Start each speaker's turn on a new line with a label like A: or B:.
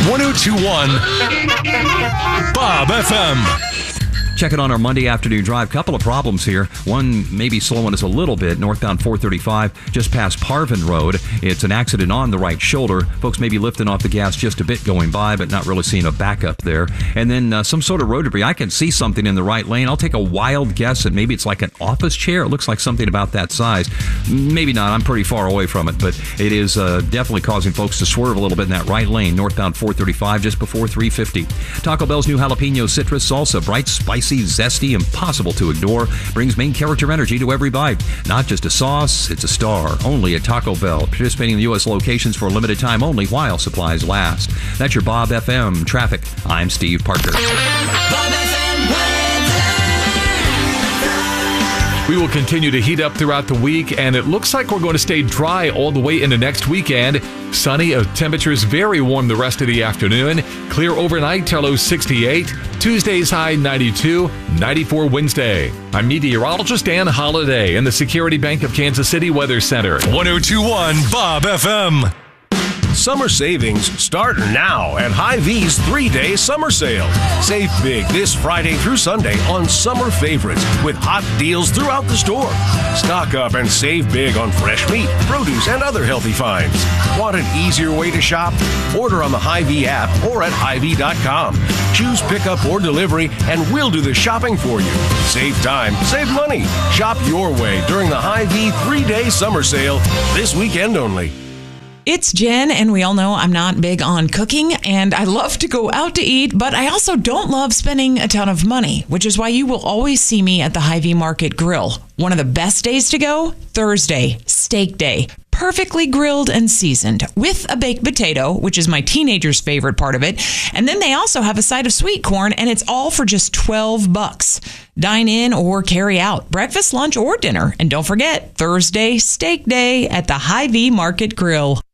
A: 1021 Bob FM.
B: Checking on our Monday afternoon drive. Couple of problems here. One maybe slowing us a little bit. Northbound 435 just past Parvin Road. It's an accident on the right shoulder. Folks may be lifting off the gas just a bit going by, but not really seeing a backup there. And then some sort of road debris. I can see something in the right lane. I'll take a wild guess that maybe it's like an office chair. It looks like something about that size. Maybe not. I'm pretty far away from it, but it is definitely causing folks to swerve a little bit in that right lane. Northbound 435 just before 350. Taco Bell's new jalapeno citrus salsa. Bright, spicy, zesty, impossible to ignore, brings main character energy to every bite. Not just a sauce, it's a star. Only at Taco Bell. Participating in the U.S. locations for a limited time only while supplies last. That's your Bob FM traffic. I'm Steve Parker.
C: Bob FM weather.
A: We will continue to heat up throughout the week, and it looks like we're going to stay dry all the way into next weekend. Sunny, temperatures very warm the rest of the afternoon. Clear overnight, low 68. Tuesday's high 92, 94 Wednesday. I'm meteorologist Dan Holliday in the Security Bank of Kansas City Weather Center.
D: 1021 Bob FM. Summer savings start now at Hy-Vee's 3-day summer sale. Save big this Friday through Sunday on summer favorites with hot deals throughout the store. Stock up and save big on fresh meat, produce, and other healthy finds. Want an easier way to shop? Order on the Hy-Vee app or at Hy-Vee.com. Choose pickup or delivery, and we'll do the shopping for you. Save time, save money. Shop your way during the Hy-Vee 3-day summer sale this weekend only.
E: It's Jen, and we all know I'm not big on cooking, and I love to go out to eat, but I also don't love spending a ton of money, which is why you will always see me at the Hy-Vee Market Grill. One of the best days to go? Thursday, steak day. Perfectly grilled and seasoned with a baked potato, which is my teenager's favorite part of it. And then they also have a side of sweet corn, and it's all for just $12. Dine in or carry out, breakfast, lunch, or dinner. And don't forget, Thursday, steak day at the Hy-Vee Market Grill.